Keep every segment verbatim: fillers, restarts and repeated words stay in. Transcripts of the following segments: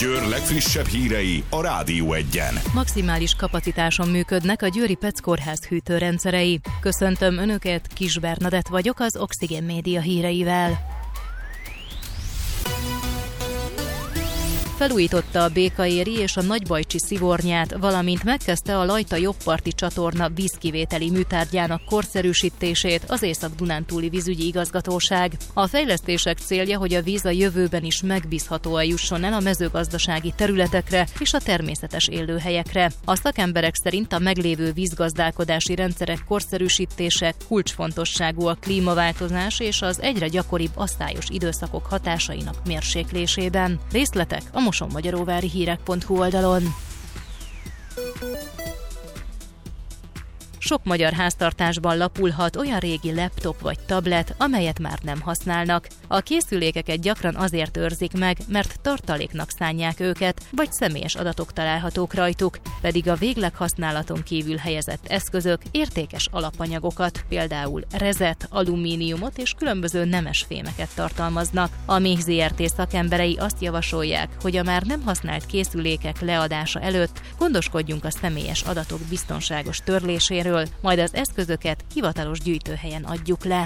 Győr legfrissebb hírei a Rádió Egyen. Maximális kapacitáson működnek a győri Pec kórház hűtőrendszerei. Köszöntöm Önöket, Kis Bernadett vagyok az Oxigén Média híreivel. Felújította a Békaéri és a Nagybajcsi szivornyát, valamint megkezdte a Lajta jobbparti csatorna vízkivételi műtárgyának korszerűsítését az Észak-Dunántúli vízügyi igazgatóság. A fejlesztések célja, hogy a víz a jövőben is megbízhatóan jusson el a mezőgazdasági területekre és a természetes élőhelyekre. A szakemberek szerint a meglévő vízgazdálkodási rendszerek korszerűsítése kulcsfontosságú a klímaváltozás és az egyre gyakoribb asszályos időszakok hatásainak mérséklésében. Részletek a mosonmagyaróvári hírek pont hu oldalon. Sok magyar háztartásban lapulhat olyan régi laptop vagy tablet, amelyet már nem használnak. A készülékeket gyakran azért őrzik meg, mert tartaléknak szánják őket, vagy személyes adatok találhatók rajtuk, pedig a végleg használaton kívül helyezett eszközök értékes alapanyagokat, például rezet, alumíniumot és különböző nemes fémeket tartalmaznak. A Méh zé er té szakemberei azt javasolják, hogy a már nem használt készülékek leadása előtt gondoskodjunk a személyes adatok biztonságos törléséről, majd az eszközöket hivatalos gyűjtőhelyen adjuk le.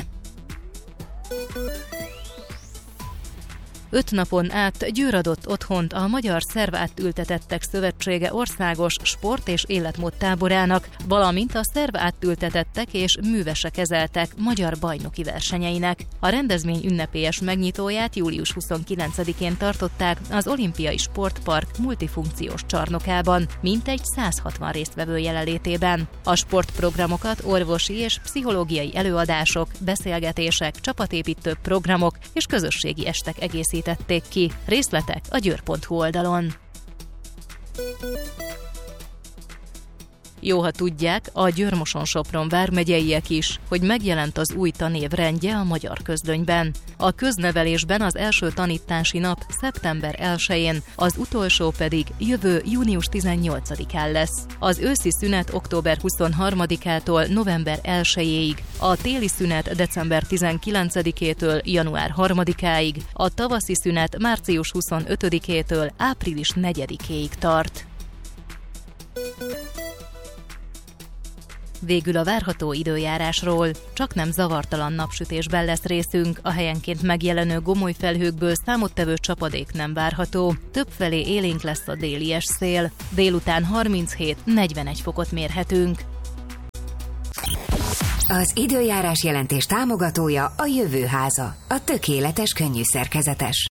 Öt napon át Győr adott otthont a Magyar Szervátültetettek Szövetsége országos sport- és életmód táborának, valamint a szervátültetettek és művese kezeltek magyar bajnoki versenyeinek. A rendezvény ünnepélyes megnyitóját július huszonkilencedikén tartották az Olimpiai Sportpark multifunkciós csarnokában, mintegy száz hatvan résztvevő jelenlétében. A sportprogramokat orvosi és pszichológiai előadások, beszélgetések, csapatépítő programok és közösségi estek egészítették ki. Részletek a győr pont hu oldalon. Jó, ha tudják, a Győr-Moson-Sopron vármegyeiek is, hogy megjelent az új tanév rendje a magyar közlönyben. A köznevelésben az első tanítási nap szeptember elsején, az utolsó pedig jövő június tizennyolcadikán lesz. Az őszi szünet október huszonharmadikától november elsejéig, a téli szünet december tizenkilencedikétől január harmadikáig, a tavaszi szünet március huszonötödikétől április negyedikéig tart. Végül a várható időjárásról. Csak nem zavartalan napsütésben lesz részünk, a helyenként megjelenő gomoly felhőkből számottevő csapadék nem várható. Többfelé élénk lesz a délies szél. Délután harminchét-negyvenegy fokot mérhetünk. Az időjárás jelentés támogatója a Jövőháza, a tökéletes könnyű szerkezetes.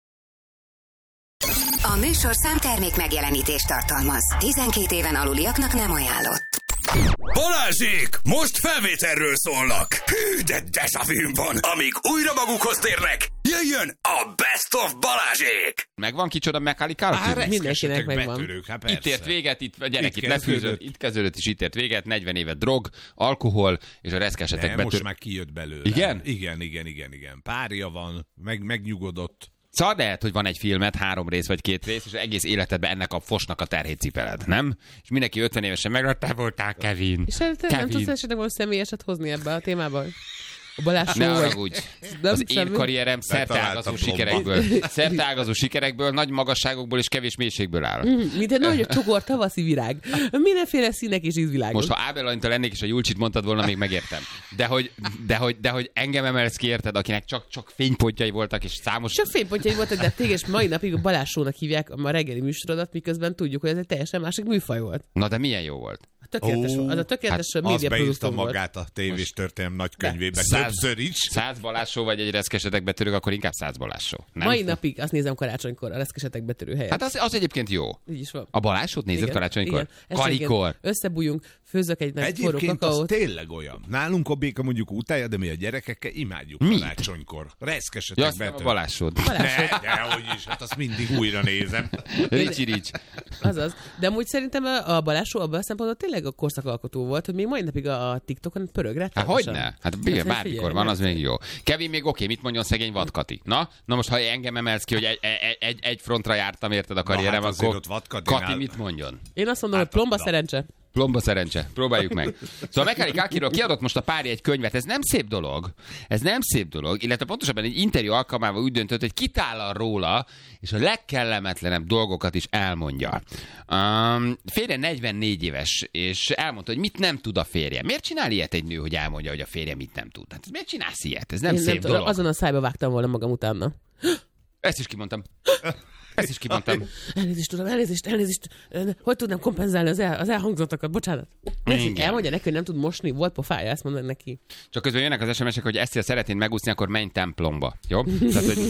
A műsorszám termék megjelenítést tartalmaz. tizenkét éven aluliaknak nem ajánlott. Balázsék! Most felvételről szólnak! Hű, de dezsavűm van! Amíg újra magukhoz térnek, jöjjön a Best of Balázsék! Megvan kicsoda Macaulay Culkin? Mindenkinek megvan. Hát itt ért véget, itt a gyerek itt, itt lefűzött, itt kezdődött és itt ért véget, negyven éve drog, alkohol és a reszkesetek betör... most már kijött belőle. Igen? Igen, igen, igen, igen. Párja van, meg, megnyugodott. Szóval lehet, hogy van egy filmet, három rész vagy két rész, és egész életedben ennek a fosnak a terhét cipeled, nem? És mindenki ötven évesen meg, te voltál Kevin. És te nem tudsz esetleg valami személyeset hozni ebbe a témába? A Balázs ne vagy... úgy. Az én karrierem szerteágazó sikerekből, szerteágazó sikerekből, nagy magasságokból és kevés mélységből áll. Mm, mint egy nagy csokor tavaszi virág. Mindenféle színek és ízvilágok. Most ha Ábel Anita lennék és a Julcsit mondtad volna, még megértem. De hogy, de hogy, de hogy engem emelsz ki, érted, akinek csak, csak fénypontjai voltak és számos... Csak fénypontjai voltak, de téged és mai napig a Balázs Show-nak hívják a reggeli műsorodat, miközben tudjuk, hogy ez egy teljesen másik műfaj volt. Na de milyen jó volt. Tökéletes oh, volt. Az a tökéletes hát médiaproduktor volt. Magát a tévés történelem nagykönyvébe többször is. Száz Balázs Show vagy egy reszkesetek betörők, akkor inkább száz Balázs Show. Nem? Mai napig azt nézem karácsonykor, a reszkesetek betörő helyet. Hát az, az egyébként jó. Így is van. A Balázs Show-t nézed karácsonykor? Karikor. Összebújjunk, főzök egy nagy forró kakaót. Egyébként az tényleg olyan. Nálunk a béka mondjuk utálja, de mi a gyerekekkel imádjuk Mit? Karácsonykor. Reszkesetek ja, betörők. A Balázs Show-t. Ne, dehogy is, hát azt mindig újra nézem. Ricsi rics. Azaz. De amúgy szerintem a Balázs Show abban a szempontból tényleg a korszakalkotó volt, hogy még mai napig a TikTokon pörög rá. Hát hogyne? Hát igen, bármikor van, az még jó. Kevin még oké, mit mondjon szegény Vadkati? Na, na most ha engem emelsz ki, hogy egy, egy, egy, egy frontra jártam, érted a karrierem, hát akkor Kati Kati mit mondjon? Én azt mondom, hát hogy plomba szerencse. Plomba szerencse. Próbáljuk meg. Szóval Macaulay Culkinról kiadott most a párja egy könyvet. Ez nem szép dolog. Ez nem szép dolog. Illetve pontosabban egy interjú alkalmával úgy döntött, hogy kitállal róla, és a legkellemetlenebb dolgokat is elmondja. Um, férje negyvennégy éves, és elmondta, hogy mit nem tud a férje. Miért csinál ilyet egy nő, hogy elmondja, hogy a férje mit nem tud? Hát miért csinálsz ilyet? Ez nem Én szép nem dolog. Azon a szájba vágtam volna magam utána. Ezt is kimondtam. Ezt is kimondtam. Elnézést, tudom, elnézést, elnézést. Hogy tudnám kompenzálni az, el, az elhangzottakat? Bocsánat. Ezt elmondja neki, hogy nem tud mosni, volt pofája, ezt mondani neki. Csak közben jönnek az es em es-ek, hogy ezt, ha szeretnéd megúszni, akkor menj templomba. Jó? Tehát, hogy...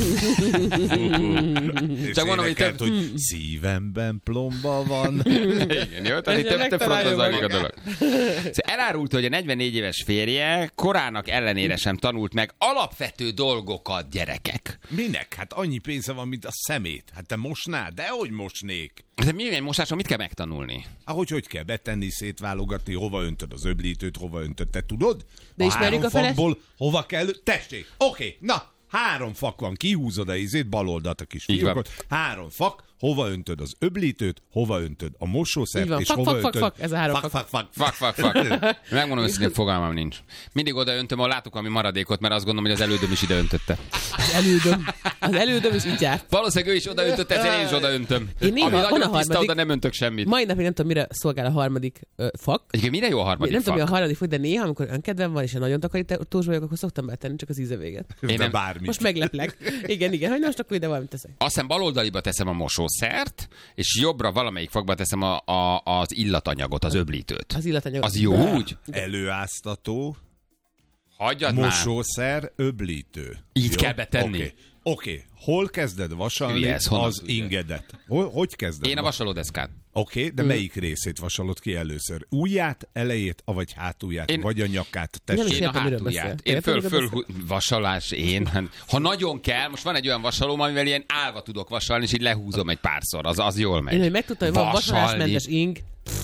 Csak mondom, hogy több... hogy szívemben plomba van. Igen, jó? Tehát itt több, több fronton zajlik a dolog. Szóval elárulta, hogy a negyvennégy éves férje korának ellenére sem tanult meg alapvető dolgokat, gyerekek. Minek? Hát annyi pénze van, mint a szemét. Hát te mosnál? Dehogy mosnék. De milyen mosáson mit kell megtanulni? Ahogy hogy kell betenni, szétválogatni, hova öntöd az öblítőt, hova öntöd, te tudod? De a ismerjük három a feles... fakból hova kell... Tessék, oké, okay, na, három fak van, kihúzod a izét, bal oldalt a kis fiókot, három fak, hova öntöd az öblítőt, hova öntöd a mosószert, és fak, hova fak, öntöd... Fak, fak, ez a három fak. Fak, fak, fak. Fak, fak, fak. Megmondom, hogy fogalmam nincs. Mindig oda öntöm, ahol látok valami maradékot, mert azt gondolom, hogy az elődöm is ide öntötte. Az elődöm. Az elődöm is így járt. Valószínűleg ő is oda öntötte, ezért én is oda öntöm. Én néha, Ami van nagyon a tiszta, harmadik... oda nem öntök semmit. Mai napig nem tudom, mire szolgál a harmadik ö, fak. Egyébként mire jó a harmadik Nem fak? tudom, mi a harmadik fak, de néha, amikor önkedvem van, és én nagyon takarítós vagyok, akkor szoktam betenni csak az íze véget. Én nem... bármit. Most megleplek. Igen, igen, hogy most akkor ide valamit teszek. Azt hiszem baloldaliba teszem a mosószert, és jobbra valamelyik fakba teszem a, a, az illatanyagot, az öblítőt. Az illatanyag. Az jó úgy? Előáztató, Hagyjad már. mosószer, öblítő. Így Jó? kell betenni. Oké, okay. okay. Hol kezded vasalni Hülye, ez honnan az tudja? ingedet? Hogy, hogy kezded? Én a vasalódeszkát. Oké, okay, de melyik részét vasalod ki először? Ujját, elejét, vagy hátulját, Én- vagy a nyakát? Nem is Tessék. Én a értem, miről hátulját. beszél. Én Értem, föl, miről föl, vasalás, én. Ha nagyon kell, most van egy olyan vasalóm, amivel ilyen állva tudok vasalni, és így lehúzom egy párszor. Az, az jól megy. Én, hogy megtudtam, hogy van Vasalni. vasalásmentes ing.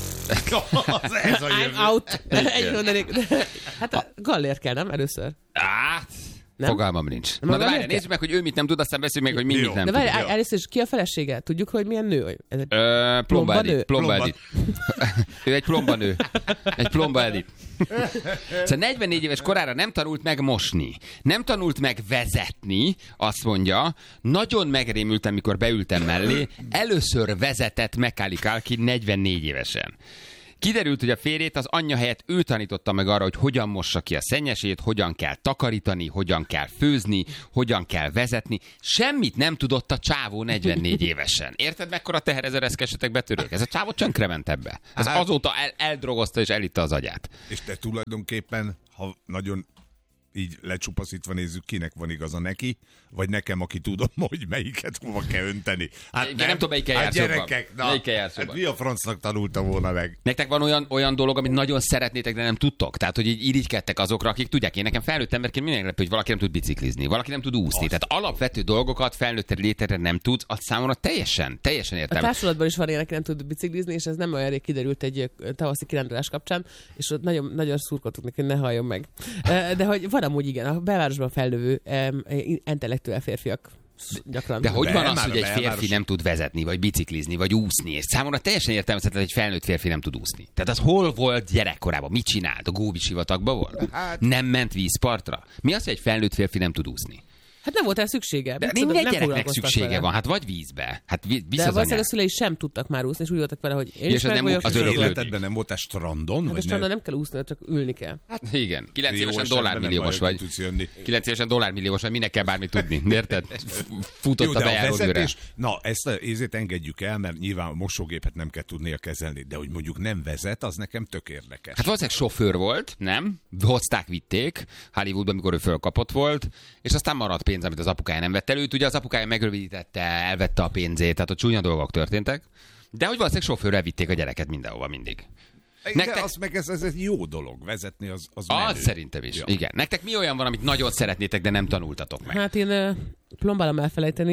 Az, ez a jövő. I'm out. Egy mondanék. Hát a gallér kell, nem? Először. Á, Nem? fogalmam nincs. Nem, Na de nem várj, értem. nézzük meg, hogy ő mit nem tud, aztán beszéljük meg, hogy mi Jó. mit nem De tud. várj, el- először is ki a felesége? Tudjuk, hogy milyen nő? Vagy ez egy... Ö, Plomba Plomba Edith. nő? Plomba Plomba. Edith. Ő egy plomba nő. Egy plomba Edith. Szóval negyvennégy éves korára nem tanult meg mosni. Nem tanult meg vezetni, azt mondja. Nagyon megrémültem, mikor beültem mellé. Először vezetett Macaulay Culkin negyvennégy évesen. Kiderült, hogy a férjét az anyja helyett ő tanította meg arra, hogy hogyan mossa ki a szennyesét, hogyan kell takarítani, hogyan kell főzni, hogyan kell vezetni. Semmit nem tudott a csávó negyvennégy évesen. Érted, mekkora teher ez a reszkesetek betörők? Ez a csávó csönkrement ebbe. Ez Hát- azóta el, eldrogozta és elitta az agyát. És te tulajdonképpen, ha nagyon így lecsupaszítva nézzük, kinek van igaza, neki, vagy nekem, aki tudom, hogy melyiket hova kell önteni. Hát Igen, nem tudom, melyikkel hát jársz jobban. gyerekek, na, Melyikkel jársz hát jobban. mi a francnak tanulta volna meg? Nektek van olyan, olyan dolog, amit nagyon szeretnétek, de nem tudtok? Tehát, hogy így irigykedtek azokra, akik tudják. Én nekem felnőtt emberként minden meglepő, hogy valaki nem tud biciklizni, valaki nem tud úszni. Tehát alapvető dolgokat felnőtt létre nem tudsz, az számomra teljesen, teljesen A értem. társulatban is van ilyen, aki nem tud biciklizni, és ez nem olyan rég kiderült egy ö, tavaszi kirándulás kapcsán, és ott nagyon, nagyon szurkoltuk neki, hogy ne halljon meg. Ö, De hogy van amúgy igen, a belvárosban felnövő em, intellektuál férfiak gyakran. De hogy De van már az, a hogy egy belváros- férfi nem tud vezetni, vagy biciklizni, vagy úszni? És számomra teljesen értelmezhetetlen, hogy egy felnőtt férfi nem tud úszni. Tehát az hol volt gyerekkorában? Mit csinált? A Góbi sivatagban volt? Hát- Nem ment vízpartra? Mi az, hogy egy felnőtt férfi nem tud úszni? Hát nem volt el szüksége. De Mit minden tudom, nem gyereknek foglalkoztak szüksége vele. van. Hát vagy vízbe. Hát vi- visz De az valószínűleg anyák. a szülei sem tudtak már úszni, és úgy voltak vele, hogy én És is ez meg nem vagyok. az és örök ők- lőd. Életedben nem voltál strandon? Hát a vagy strandon nem? nem kell úszni, csak ülni kell. Hát igen. Kilenc Jó évesen esetben dollármilliós nem baj, vagy. hogy tudsz jönni. Kilenc évesen dollármilliós vagy, minek kell bármit tudni. Érted? Futott Jó, a de a bejáródőre. vezetés, na ezt a ézét engedjük el, mert nyilván a mosógépet nem kell tudnia kezelni, de hogy mondjuk nem vezet, az nekem tök érdekes. Hát valószínűleg sofőr volt, nem? Hozták, vitték Hollywoodban, amikor ő fölkapott volt, és aztán maradt pénz, amit az apukája nem vett elő. Ugye az apukája megrövidítette, elvette a pénzét, tehát ott csúnya dolgok történtek. De hogy valószínűleg sofőrrel vitték a gyereket mindenhova mindig. De Nektek- az meg ez, ez egy jó dolog, vezetni az, az Az menő. szerintem is. Ja. Igen. Nektek mi olyan van, amit nagyon szeretnétek, de nem tanultatok meg? Hát én ö, plombálom elfelejteni.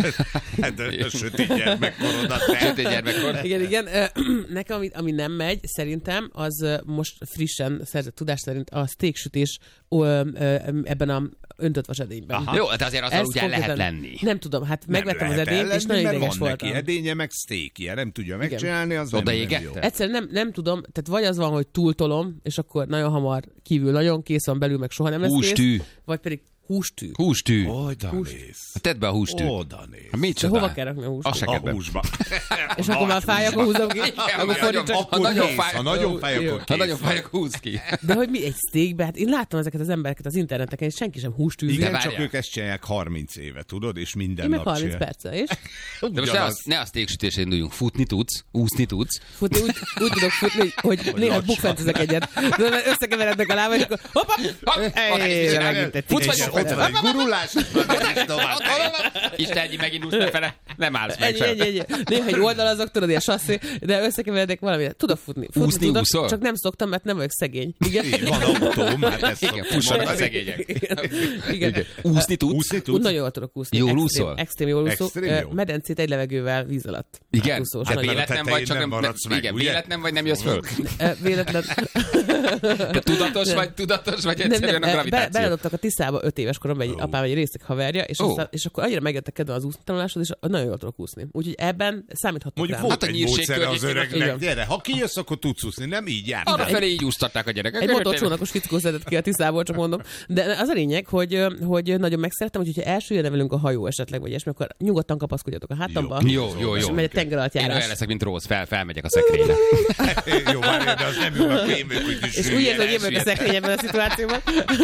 Hát a, a sötét gyermekkorodat. te. Sötét gyermekkor. Igen, igen. Ö, Nekem, ami, ami nem megy, szerintem, az ö, most frissen szerzett tudás szerint a steaksütés ö, ö, ebben a öntött vasedényben. Aha. Jó, de azért azzal Ez úgy el lehet konkrétan- lenni. Nem tudom, hát megvettem az lehet edényt, és ellenni, nagyon mert ideges van voltam. neki edénye, meg sztékje, nem tudja megcsinálni, az Oda nem, nem égette? jó. Egyszerűen nem, nem tudom, tehát vagy az van, hogy túltolom, és akkor nagyon hamar kívül nagyon kész van, belül meg soha nem lesz Hústű. kész. Vagy pedig hústű. Hústű. Oda néz. Tedd be a hústűt. Oda néz. Mit De csinál? hova kell rakni a húst? Az se A kell be. húsba. És akkor már fáj, akkor húzom ki. Igen, Akkor mert fordítsak. nagyon- Akkor nagyon kész. fáj- Ha nagyon fáj, Jó. akkor Ha kész. nagyon fáj, akkor húzd ki. De hogy mi egy steakbe? Hát én láttam ezeket az embereket az interneteken, és senki sem hústűzik. Igen, De csak várjál. ők ezt csinálják harminc éve, tudod, és minden Én meg nap harminc csinálják. perce, és De most ne, az, ne a steaksütésre induljunk. Futni tudsz, úszni tudsz. futni, úgy, úgy tudok futni, hogy néha bukfentezek egyet. De összekeverednek a lába, és akkor hopp, hopp, hey, csinálj. megütették. Futsz vagy És futsz? ott van egy gurulás, tovább. Istenyi, megint úsz lefele. Nem állsz meg Ennyi, sem. ennyi, ennyi. Néha egy oldalazok, tudod, ilyen sasszé, de összekeveredek valamire. Tudok futni. Futni Úszni tudok, úszol? csak nem szoktam, mert nem vagyok szegény. Igen. Így van autóm, hát ezt Igen, szoktam fussanak a mondani. szegények. Igen. Igen. Úszni tudsz? Úszni Úgy tudsz? nagyon jól tudok úszni. Jól Extrém- úszol? Extrém jól úszó. Extrém Ö, jó. Medencét egy levegővel víz alatt. Igen? Úszós, Hát nagyon. véletlen vagy, tetején csak nem nem, maradsz meg, igen, ugye? véletlen vagy, nem jössz föl. Ö, Véletlen. Te tudatos vagy, tudatos vagy, Nem, egyszerűen nem, a be, gravitáció. beledobtak a Tiszába öt éves koromban egy Ó. apám egy részeg haverja, és, Ó. aztán, és akkor annyira megjöttek kedve az úsztanulásod, és nagyon jól tudok úszni. Úgyhogy ebben számíthatok Mondjuk rám. volt Hát a egy nyírség módszere az környékén- öregnek, Igen. gyere, ha kijössz, akkor tudsz úszni, nem így jár. Arra felé így úsztatták a gyerekek. Egy motorcsónakos fickó szedett ki a Tiszából, csak mondom. De az a lényeg, hogy, hogy nagyon megszerettem, hogy ha első jönne velünk a hajó esetleg, vagy ilyesmi, akkor nyugodtan kapaszkodjatok a hátamba. Jó, jó, És jó. megy a tenger alatt Én olyan járás. leszek, mint Rose, fel, felmegyek a szekrényre. Jó, várjál, de az nem jó, akkor én vagyok, hogy És úgy érzem, hogy én vagyok a szekrény ebben a szituációban.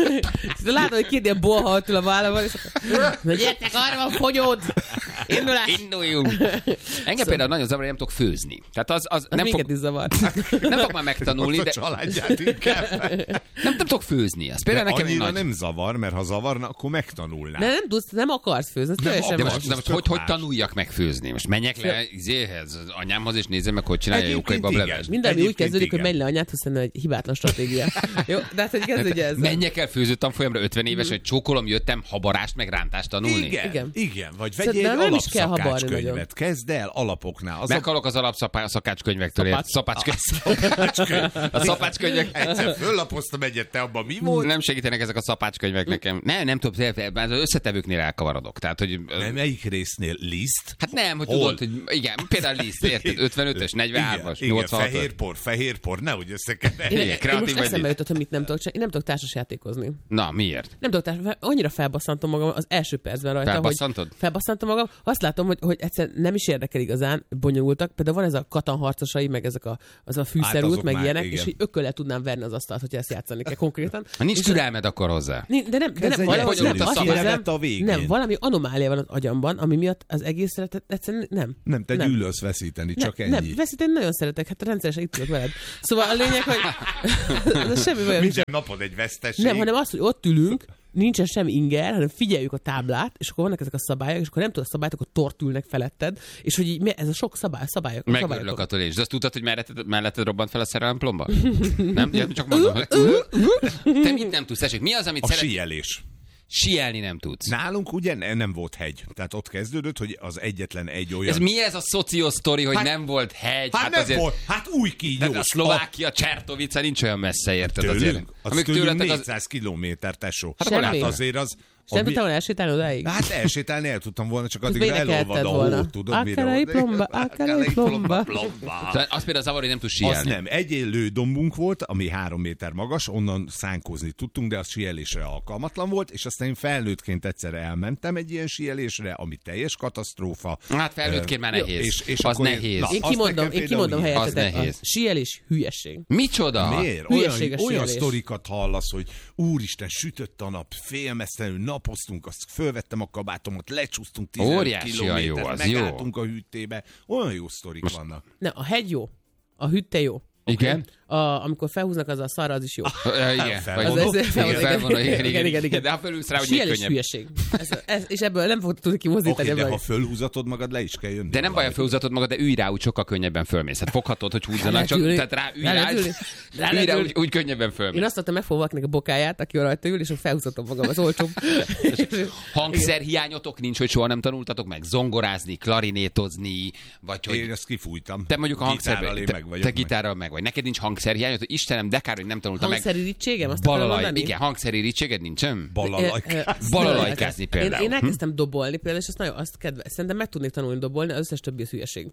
És látom, hogy két ilyen bolha ül a vállamon, és akkor, na gyertek, arra van fogyód! Indulás! Induljunk! Engem például nagyon zavar, hogy nem tudok főzni. Tehát az, az Az nem, minket fog, is zavar. nem fog már megtanulni, Most a de családját inkább. nem, nem tudok főzni. Az De például nekem egy annyira nagy... nem zavar, mert ha zavarna, akkor megtanulná. De nem tudsz, nem akarsz főzni, ez teljesen De más. most, de most tök hogy, hogy más. tanuljak meg főzni? Most menjek le izéhez, az anyámhoz, és nézzem meg, hogy csinálja a Egyébként jókai igen. bablevest. Minden, ami úgy Egyébként kezdődik, hogy igen. menj le anyát, hiszen egy hibátlan stratégia. Jó, de hát, hogy kezdődj ezzel. Menjek el főző tanfolyamra ötven éves, hogy csókolom, jöttem habarást meg rántást tanulni. Igen, igen, Igen. igen. Vagy vegyél egy Szerintem nem is kell habarni alapszakácskönyvet. Kezd el alapoknál. Az a Meghalok az alapszakácskönyvektől. ért- Szapácskönyv. szakácskönyv. A szapácskönyvek. Egyszer föllapoztam egyet, te abban mi volt? Nem segítenek ezek a szapácskönyvek nekem. Nem, nem tudom, az összetevőknél elkavarodok. Tehát, hogy... Nem, melyik résznél? Liszt? Hát nem, hogy Hol? tudod, hogy igen, például liszt, érted? ötvenötös, negyvenhármas, Igen, igen, nyolcvanhatos. fehérpor, fehérpor, nehogy összekeverj. Én, Igen, én kreatív most vagy eszembe mi? jutott, hogy mit nem tudok csinálni. Én nem tudok társasjátékozni. Na, miért? Nem tudok társ... annyira felbasszantom magam az első percben rajta, Felbasszantod? hogy felbasszantom magam. Azt látom, hogy, hogy egyszer nem is érdekel igazán, bonyolultak. Például van ez a katanharcosai, meg ezek a, az a fűszerút, azok meg már, ilyenek, igen. és így ökölre tudnám verni az asztalt, hogyha ezt játszani kell konkrétan. Ha nincs És- türelmed akkor hozzá. Ni- De nem, de nem, Kezd egy valahogy nem, bonyolult azt szabály. érzem, Kilevett a végén. nem, valami anomália van az agyamban, ami miatt az egész szeretet egyszerűen nem. Nem, te gyűlölsz veszíteni, csak nem, ennyi. nem, veszíteni nagyon szeretek, hát rendszeresen itt tudok veled. Szóval a lényeg, hogy ez semmi bajom nincs. Minden napod egy veszteség. Nem, hanem az, hogy ott ülünk, nincsen semmi inger, hanem figyeljük a táblát, és akkor vannak ezek a szabályok, és akkor nem tudod a szabályt, akkor tort ülnek feletted, és hogy így, mi- ez a sok szabály, szabályok. Megörülök szabályok. attól én is. De azt tudtad, hogy melletted, melletted robbant fel a szerelem plomba? Nem? Ja, csak mondom. hogy- Te mit nem tudsz? Tessék, mi az, amit A szeret... síelés. Sielni nem tudsz. Nálunk ugye ne- nem volt hegy. Tehát ott kezdődött, hogy az egyetlen egy olyan... Ez mi ez a szociosztori, hogy Hát- nem volt hegy? Hát, nem volt, hát új kígyós. De a Szlovákia, Csertovica nincs olyan messze, érted azért. Tőlünk? Az Amíg tőlünk tőletek az... négyszáz kilométer, tesó. Hát Hát, semmi. hát azért az... És nem ami- tudtam volna elsétálni odáig? Hát elsétálni el tudtam volna, csak addigra énekelted elolvad a volna. hó, tudod, Akkerai plomba, akkerai plomba. plomba. Tehát az például zavar, hogy nem tudsz Az sielni. nem. Egy lődombunk volt, ami három méter magas, onnan szánkózni tudtunk, de az sielésre alkalmatlan volt, és aztán én felnőttként egyszer elmentem egy ilyen sielésre, ami teljes katasztrófa. Hát felnőttként már Jó, nehéz. és- és az akkor én- nehéz. Na, Én azt kimondom, nekem én kimondom például az helyettetek. nehéz. A sielés hülyesség. Micsoda? Miért? Olyan, Hülyeséges olyan sielés. sztorikat hallasz, hogy úristen, sütött a nap, félmeztelenül napoztunk, azt fölvettem a kabátomat, lecsúsztunk tizenöt Óriásian jó, kilométer, az jó. megálltunk a hűtébe. Olyan jó sztorik Most- vannak. Nem, a hegy jó, a hütte jó. Igen? A, amikor felhúznak az a szarra, az is jó. Ö, Igen. Felvonó. Vagy- Az- ez- Igen, igen, felvonó, igen, igen, igen, igen, igen. De ha felülsz rá, hogy még Sielés könnyebb. hülyeség. Ez, ez, és ebből nem fogod tudni kimozdítani. Oké, de ebből. ha fölhúzatod magad, le is kell jönni. De nem baj, a fölhúzatod magad, de ülj rá, úgy sokkal könnyebben fölmész. Hát foghatod, hogy húzzanak, csak ülni. tehát rá ülj Rá rá, lehet ülni. és Rá ülj lehet rá, ülni. úgy, úgy könnyebben Én fölmész. azt adtam megfogva valakinek a bokáját, aki rajta ül, és akkor felhúzhatom magam, az olcsóbb. Hangszerhiányotok nincs, hogy soha nem tanultatok meg zongorázni, klarinétozni, vagy hogy Én ezt kifújtam. te mondjuk a Gitárral hangszerben, én te, meg vagyok. te meg. gitárral meg vagy. Neked nincs hangszerhiányot, hogy Istenem, de kár, hogy nem tanultam meg. Hangszerirítségem? Azt akarom Balalaj, mondani? igen, hangszerirítséged nincsen? Balalajk. Balalajkázni Én, például. én elkezdtem dobolni például, és azt nagyon azt kedve. Szerintem meg tudnék tanulni dobolni, az összes többi az hülyeség.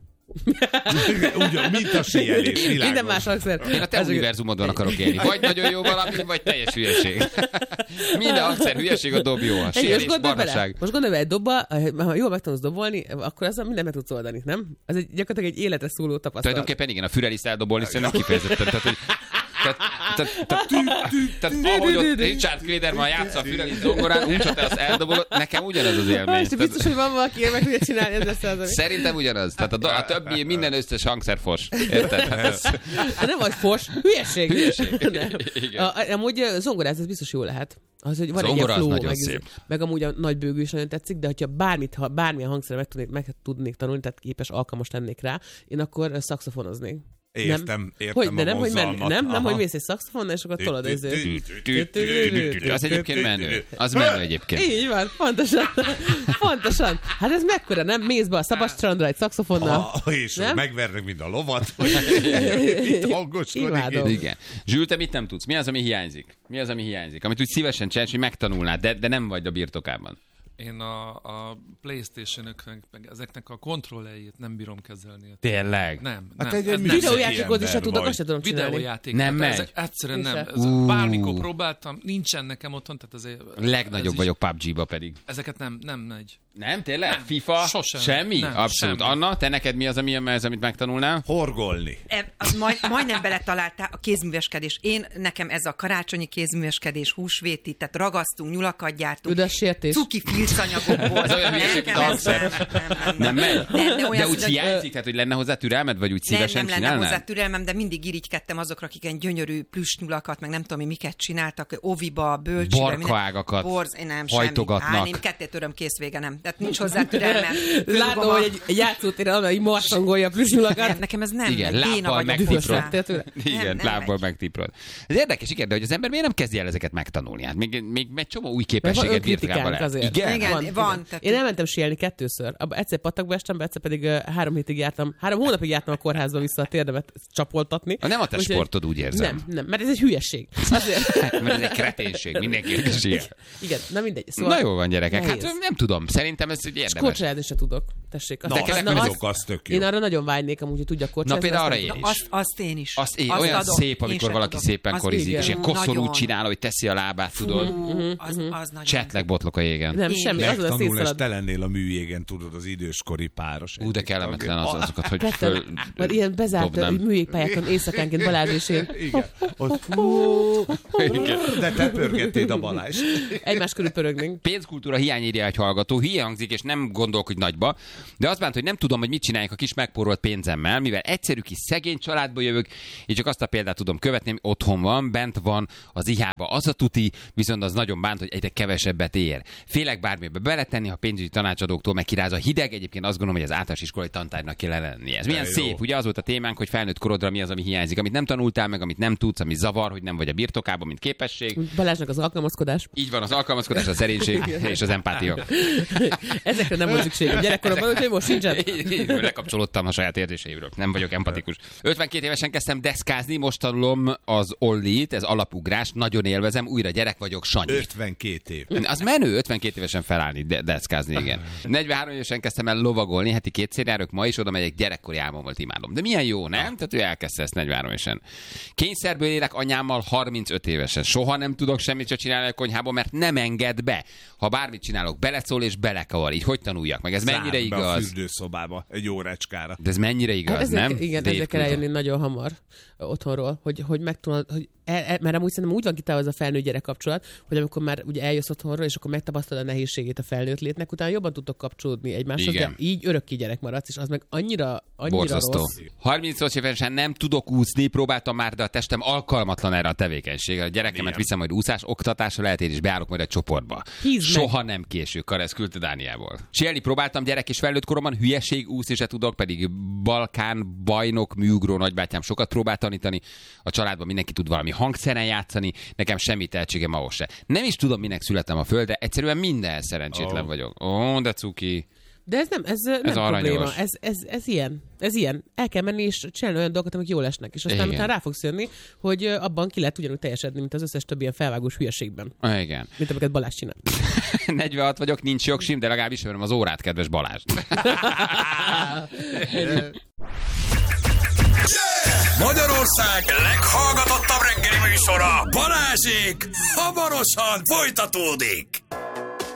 Ugyan, mint a síelés, világos. Minden más hangszer. Én a te univerzumodban akarok élni. Vagy nagyon jó valami, vagy teljes hülyeség. Minden hangszer hülyeség, a dob jó. A síelés, barnaság. Most gondolj bele, egy dobba, ha jól megtanulsz dobolni, akkor azzal mindent meg tudsz oldani, nem? Ez egy gyakorlatilag egy életre szóló tapasztalat. Tulajdonképpen igen, a Füreliszt eldobolni szerintem kifejezetten. Tehát, hogy Tehát, tehát, tehát, tehát ahogy ott Richard Klederman játsza a Füreliszt zongorán, úgy, ha te azt eldobolod, nekem ugyanaz az élmény. Most biztos, hogy van valaki, meg tudja csinálni ezzel százalék. Szerintem ugyanaz. Tehát a, do- a többi minden összes hangszer fos. Érted? Ez... Nem vagy fos, hülyeség. Hülyeség. Nem. A, amúgy zongoráz, ez biztos jó lehet. Az, hogy van egy Zongora ilyen az flow, nagyon meg, szép. meg amúgy a nagy bőgő is nagyon tetszik, de hogyha bármit, ha bármilyen hangszerre meg tudnék, meg tudnék tanulni, tehát képes, alkalmas lennék rá, én akkor szaxofonoznék. Értem, értem hogy, de a nem, hogy, men, mozzalmat. nem, nem, Aha. hogy mész egy szaxofonnal, és akkor tolod ezért. Az egyébként menő. Az menő egyébként. Így van, pontosan. Pontosan. Hát ez mekkora, nem? Mész be a szabadstrandra egy szaxofonnal. Ah, és nem? megvernek, mint a lovat, hogy itt hangoskodik. Imádom. Igen. Zsül, te mit nem tudsz? Mi az, ami hiányzik? Mi az, ami hiányzik? Amit úgy szívesen csinálsz, hogy megtanulnád, de, de nem vagy a birtokában. Én a, a PlayStation-öknek, meg ezeknek a kontrollerjét nem bírom kezelni. Tényleg? Nem, Hát nem. egy ez műszaki nem. Videójátékozni se ember tudok, vagy. azt se tudom csinálni. Videójáték. Nem hát megy? ezek egyszerűen Én nem. se. Ez Uh. bármikor próbáltam, nincsen nekem otthon, tehát azért... Legnagyobb ez is- vagyok pé u bé gé-ba pedig. Ezeket nem, nem megy. Nem, tényleg? Nem. FIFA? Sosem. Semmi? Nem, Abszolút. semmi. Anna, te neked mi az, ami, ez, amit megtanulnál? Horgolni. E, az majd, majdnem beletaláltál a kézműveskedés. Én, nekem ez a karácsonyi kézműveskedés, húsvéti, tehát ragasztunk, nyulakat gyártunk. Üdes sértés. Cuki filcanyagokból. Ez olyan hülyeség, mint a Nekem ez hangszer. nem, nem, nem, Nem megy? Nem, de olyan De úgy szünet- hiányzik, tehát hogy lenne hozzá türelmed, vagy úgy Nem, szívesen nem lenne hozzá csinálnád? türelmem, de mindig irigykedtem azokra, akik ilyen gyönyörű plüssnyulakat, meg nem tudom, én miket csináltak, oviba, bölcsibe. Barkaágakat Borz, én nem, hajtogatnak. semmi. Á, én ketté töröm, kész vége, nem. Tehát nincs hozzá türelmem. Látom, hogy egy, egy játszótéren Anna így marszangolja a plüsnyulakat. Nekem ez nem Igen, megy. Béna lábbal vagyok megtiprod. hozzá. Igen, Nem, nem lábból megy. megtiprod. Ez érdekes, igen, de hogy az ember miért nem kezdi el ezeket megtanulni? Hát még, még egy csomó új Mert van képességet birtokában önkritikánk lehet. azért. Igen? Igen. van, tehát- Én elmentem síelni kettőször. Abba egyszer patakba estem, be, egyszer pedig uh, három hétig jártam, három hónapig jártam a kórházba vissza a térdemet csapoltatni. Nem a te Úgyhogy- sportod, úgy érzem. Nem, nem, mert ez egy hülyesség. Azért. Mert ez egy kreténség, mindenki síel. Igen, na mindegy. Szóval Na jól van, gyerekek. Hát nehéz. nem tudom, szerintem ez egy érdemes. Korcsolyázni se tudok. Tessék. Na, azt- azt na, tudok, azt- az tök jó. Én arra nagyon vágynék, amúgy, hogy tudjak Na korcsolyázni. például arra azt én nem is. Azt, azt én is. Azt én, Azt olyan adom. szép, Én amikor sem valaki tudok. szépen Az korizik, igen. és ilyen koszorút Nagyon. csinál, hogy teszi a lábát, tudod. Fú, az, az nagyon. Csetlek botlok a jégen. Nem, Én semmi, azon a Megtanul, és szétszalad. te lennél a műjégen, tudod, az időskori páros. Ú, de kellemetlen az, azokat, hogy Vettem, föl vagy ilyen bezárt dobnám. műjégpályákon éjszakánként Balázs és én. Igen. Ott, fú, de te pörgettéd a Balást. Egymás körül pörögnénk. Pénzkultúra hiány írja egy hallgató, hülye hangzik, és nem gondolkodj nagyba, de azt bánt, hogy nem tudom, hogy mit csináljak a kis megpórolt pénzemmel, mivel egyszerű kis szegény családból jövök, és csak azt a példát tudom követni, ami otthon van, bent van az ihába az a tuti, viszont az nagyon bánt, hogy egyre kevesebbet ér. Félek bármibe beletenni, ha pénzügyi tanácsadóktól megkiráz a hideg, egyébként azt gondolom, hogy az általános iskolai tantárgynak kellene lennie. Ez milyen jó. szép, ugye az volt a témánk, hogy felnőtt korodra mi az, ami hiányzik, amit nem tanultál meg, amit nem tudsz, ami zavar, hogy nem vagy a birtokában, mint képesség. Balázsnak az alkalmazkodás. Így van, az alkalmazkodás, a szerénység és az empátia. Ezekre nem volt szükség. Gyerekkoromban, úgyhogy most sincsen. Így, így, lekapcsolódtam a saját érzéseimről. Nem vagyok empatikus. ötvenkét évesen kezdtem deszkázni, most tanulom az ollit, ez alapugrás, nagyon élvezem, újra gyerek vagyok, Sanyi. ötvenkét év. Az menő, ötvenkét évesen felállni, de- deszkázni, igen. negyvenhárom évesen kezdtem el lovagolni, heti kétszer járok, ma is oda megyek, gyerekkori álmom volt, imádom. De milyen jó, nem? Tehát ő elkezdte ezt negyvenhárom évesen. Kényszerből élek anyámmal harmincöt évesen. Soha nem tudok semmit se csinálni a konyhában, mert nem enged be. Ha bármit csinálok, beleszól és belekavar. Így hogy tanuljak meg? Ez mennyire Zárd be a igaz? fürdőszobába egy órácskára. De ez mennyire igaz, Hát ezért, nem? igen, Dave ezért kell Couto. eljönni nagyon hamar ö, otthonról, hogy, hogy megtanulod, hogy el, el, mert amúgy szerintem úgy van kitálva az a felnőtt-gyerek kapcsolat, hogy amikor már ugye eljössz otthonról, és akkor megtapasztalod a nehézségét a felnőtt létnek, utána jobban tudtok kapcsolódni egymáshoz, Igen. de így örökké gyerek maradsz, és az meg annyira, annyira Borzasztó. rossz. harmincnyolc évesen nem tudok úszni, próbáltam már, de a testem alkalmatlan erre a tevékenységre. A gyerekemet Milyen? viszem majd úszás, oktatásra lehet, én is beállok majd egy csoportba. Hízd meg! Soha nem késő, Karesz küldte Dániából. Sielni próbáltam, gyerek és felnőtt koromban, hülyeség, úszni se tudok, pedig Balkán, bajnok, műugró nagybátyám sokat próbált tanítani. A családban mindenki tud valami hangszeren játszani, nekem semmi tehetségem ahhoz se. Nem is tudom, minek születtem a földre, egyszerűen minden szerencsétlen Ó. vagyok. Ó, de cuki. De ez nem, ez, ez nem aranyos. probléma. Ez, ez, ez ilyen. Ez ilyen. El kell menni és csinálni olyan dolgokat, amik jól esnek. És aztán Igen. utána rá fogsz jönni, hogy abban ki lehet ugyanúgy teljesedni, mint az összes többi ilyen felvágós hülyeségben. Igen. Mint amiket Balázs csinál. negyvenhat vagyok, nincs jogsim, de legalább ismerem az órát, kedves Balázs. Magyarország leghallgatottabb reggeli műsora, Balázsék hamarosan folytatódik.